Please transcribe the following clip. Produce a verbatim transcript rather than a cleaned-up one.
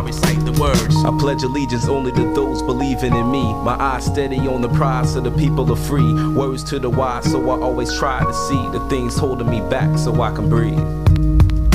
recite the words. I pledge allegiance only to those believing in me. My eyes steady on the prize so the people are free. Words to the wise, so I always try to see the things holding me back so I can breathe.